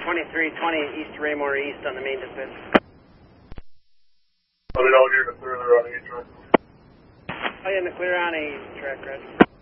2320 East Raymore East on the main dispatch. Let me know when you're in the clear on the track. Oh, yeah, in the clear on A track, Red.